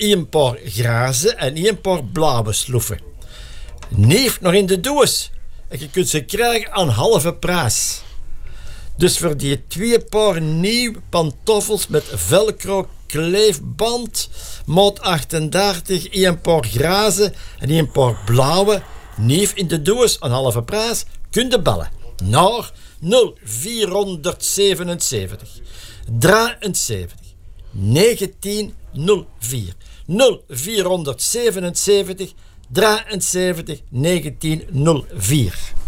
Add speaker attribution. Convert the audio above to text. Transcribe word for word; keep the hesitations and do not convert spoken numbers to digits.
Speaker 1: één paar grazen en één paar blauwe sloeven. Neef nog in de doos. En je kunt ze krijgen aan halve prijs. Dus voor die twee paar nieuwe pantoffels met velcro kleefband, maat achtendertig, één paar grazen en één paar blauwe, neef in de doos aan halve prijs, kun je bellen. Naar nul vierhonderdzevenenzeventig drieënzeventig negentien nul vier nul vierhonderdzevenenzeventig drieënzeventig negentien nul vier.